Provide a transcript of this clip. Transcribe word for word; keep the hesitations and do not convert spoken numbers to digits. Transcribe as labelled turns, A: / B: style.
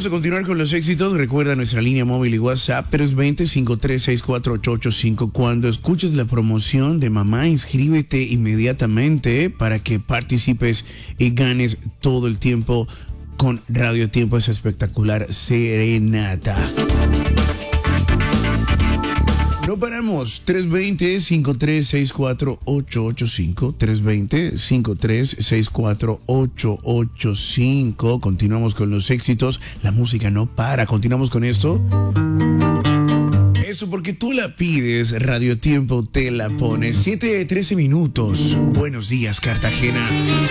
A: Vamos a continuar con los éxitos. Recuerda nuestra línea móvil y WhatsApp tres dos cero, cinco tres seis cuatro ocho ocho cinco. Cuando escuches la promoción de mamá, inscríbete inmediatamente para que participes y ganes todo el tiempo con Radio Tiempo, esa espectacular serenata. No paramos. tres dos cero, cinco tres seis cuatro ocho ocho cinco. tres dos cero, cinco tres seis cuatro ocho ocho cinco. Continuamos con los éxitos. La música no para. Continuamos con esto. Eso porque tú la pides, Radio Tiempo te la pone. siete trece minutos. Buenos días, Cartagena.